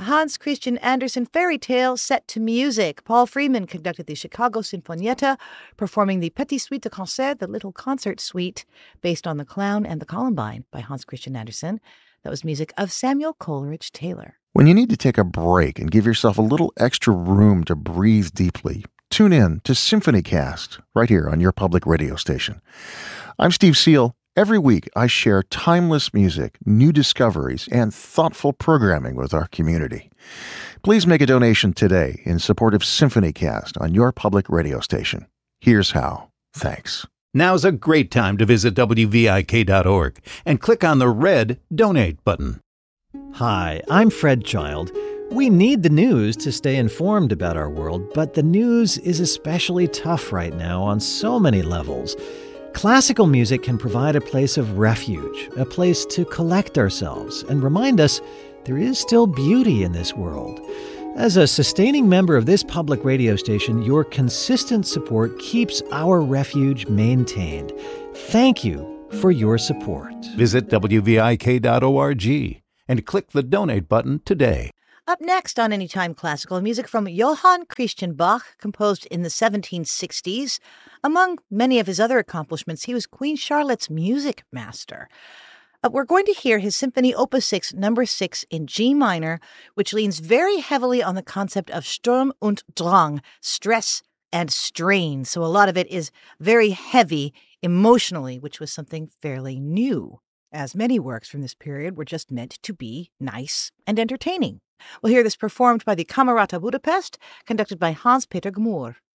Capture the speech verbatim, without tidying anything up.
Hans Christian Andersen fairy tale set to music. Paul Freeman conducted the Chicago Sinfonietta, performing the Petit Suite de Concert, the Little Concert Suite, based on The Clown and the Columbine by Hans Christian Andersen. That was music of Samuel Coleridge Taylor. When you need to take a break and give yourself a little extra room to breathe deeply, tune in to SymphonyCast right here on your public radio station. I'm Steve Seal. Every week, I share timeless music, new discoveries, and thoughtful programming with our community. Please make a donation today in support of SymphonyCast on your public radio station. Here's how. Thanks. Now's a great time to visit W V I K dot org and click on the red Donate button. Hi, I'm Fred Child. We need the news to stay informed about our world, but the news is especially tough right now on so many levels. Classical music can provide a place of refuge, a place to collect ourselves and remind us there is still beauty in this world. As a sustaining member of this public radio station, your consistent support keeps our refuge maintained. Thank you for your support. Visit W V I K dot org and click the Donate button today. Up next on Anytime Classical, music from Johann Christian Bach, composed in the seventeen sixties. Among many of his other accomplishments, he was Queen Charlotte's music master. Uh, we're going to hear his Symphony Opus six, number six in G minor, which leans very heavily on the concept of Sturm und Drang, stress and strain. So a lot of it is very heavy emotionally, which was something fairly new, as many works from this period were just meant to be nice and entertaining. We'll hear this performed by the Camerata Budapest, conducted by Hans-Peter Gmour.